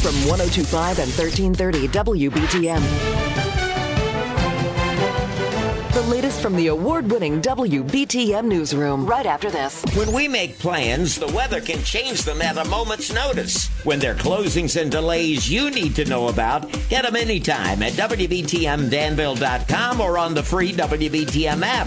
from 102.5 and 1330 WBTM. The latest from the award-winning WBTM newsroom right after this. When we make plans, the weather can change them at a moment's notice. When there are closings and delays you need to know about, get them anytime at WBTMDanville.com or on the free WBTM app.